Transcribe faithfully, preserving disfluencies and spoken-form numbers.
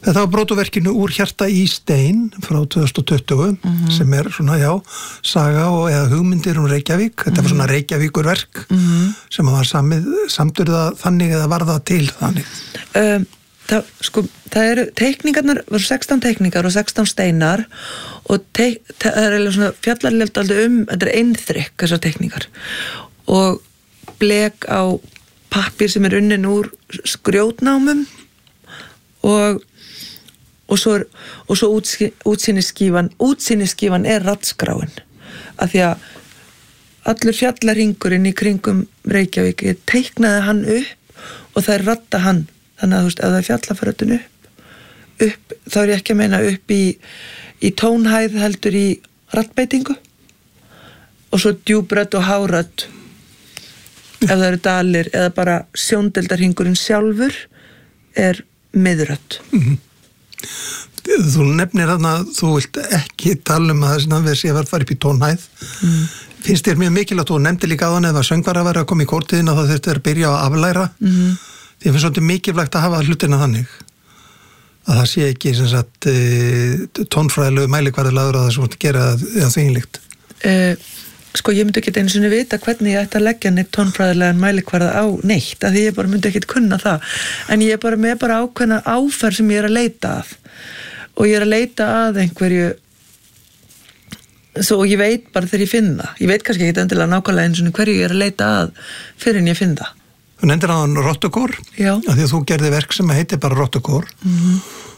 Þetta var brotaverkinu Úr hjarta í stein frá tvö þúsund tuttugu mm-hmm. sem er svona, já, saga og eða hugmyndir um Reykjavík. Þetta mm-hmm. var svona Reykjavíkurverk mm-hmm. sem var samið, samturða þannig eða var það til þannig. Um, það, sko, það eru teikningarnar, voru sextán teikningar og sextán steinar og teik, það er eða svona fjallarlegt aldrei um, þetta er einþrykk, þessar teikningar og blek á pappír sem er unnin úr skrjótnámum og og svo, er, og svo útsýnisskífan útsýnisskífan er raddskráin af því að allur fjallarhringurinn í kringum Reykjavík ég teiknaði hann upp og það er radda hann þannig að þú veist, ef það er fjallaförötun upp upp, þá er ég ekki að meina upp í í tónhæð heldur í raddbeitingu og svo djúbrödd og hárödd ef það eru dalir eða bara sjóndeildarhringurinn sjálfur er miðrödd mm-hmm. Þú nefnir þarna að þú vilt ekki tala um að þessi nafnveð sé að fara upp í tónhæð mm. finnst þér mjög mikilvægt og nefndi líka á þann eða söngvara var að koma í kórtiðin og þá þurfti að byrja að aflæra mm. því finnst svolítið mikilvægt að hafa hlutina þannig að það sé ekki sem sagt tónfræðilegu mælikvarðalagur að það sem gera eða þvílíkt uh, Sko ég myndi ekki einu sinni vita hvernig ég ætti að leggja neitt tónfræðilegan mælikvarða á neitt af því ég bara myndi ekki kunna það en ég er bara með bara ákveðna áferð sem ég er að leita að og ég er að leita að einhverju svo ég veit bara þegar ég finn það ég veit kannski ekki endilega nákvæmlega eins og hverju ég er að leita að fyrir en ég finn það Þú nefndir á hann Rottokór Já af því að þú gerði verk sem heitir bara Rottokór mm-hmm.